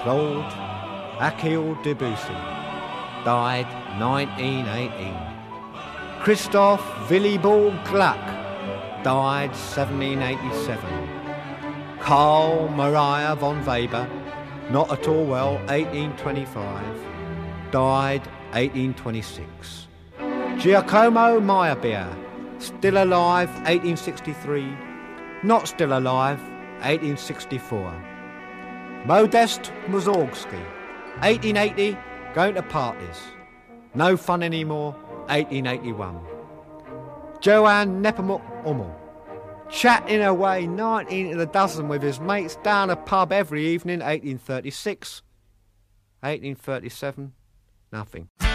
Claude Achille Debussy, died 1918. Christoph Willibald Gluck, died 1787. Carl Maria von Weber, not at all well, 1825, died 1826. Giacomo Meyerbeer, still alive 1863, not still alive 1864. Modest Mussorgsky, 1880, going to parties, no fun anymore, 1881. Johann Nepomuk Hummel, chatting away 19 to the dozen with his mates down a pub every evening, 1836. 1837, nothing.